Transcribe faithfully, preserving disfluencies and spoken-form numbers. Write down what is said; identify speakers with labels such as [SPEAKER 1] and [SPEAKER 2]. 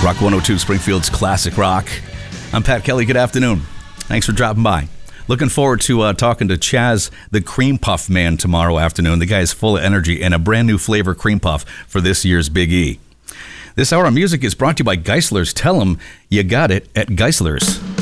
[SPEAKER 1] Rock one oh two, Springfield's classic rock. I'm Pat Kelly. Good afternoon. Thanks for dropping by. Looking forward to uh, talking to Chaz, the Cream Puff Man, tomorrow afternoon. The guy is full of energy and a brand new flavor cream puff for this year's Big E. This hour of music is brought to you by Geisler's. Tell them you got it at Geisler's.